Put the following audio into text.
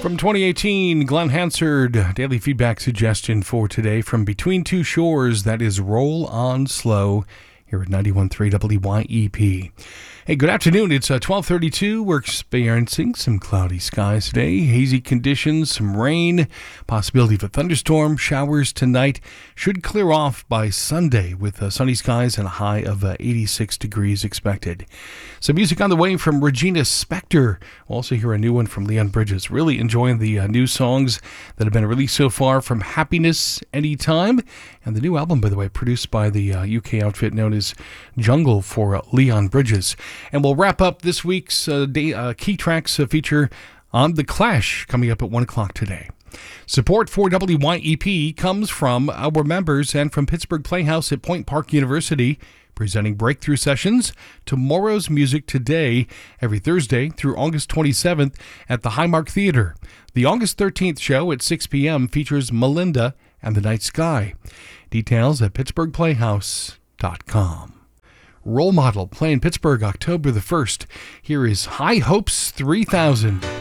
From 2018, Glenn Hansard, daily feedback suggestion for today from Between Two Shores, that is Roll On Slow, here at 91.3 WYEP. Hey, good afternoon. It's 12:32. We're experiencing some cloudy skies today, hazy conditions, some rain, possibility of a thunderstorm, showers tonight. Should clear off by Sunday with sunny skies and a high of 86 degrees expected. Some music on the way from Regina Spektor. We'll also hear a new one from Leon Bridges. Really enjoying the new songs that have been released so far from Happiness Anytime. And the new album, by the way, produced by the UK outfit known as Jungle for Leon Bridges. And we'll wrap up this week's Key Tracks feature on The Clash coming up at 1 o'clock today. Support for WYEP comes from our members and from Pittsburgh Playhouse at Point Park University, presenting breakthrough sessions, Tomorrow's Music Today, every Thursday through August 27th at the Highmark Theater. The August 13th show at 6 p.m. features Melinda and the Night Sky. Details at pittsburghplayhouse.com. Role Model playing Pittsburgh October the 1st. Here is High Hopes 3000.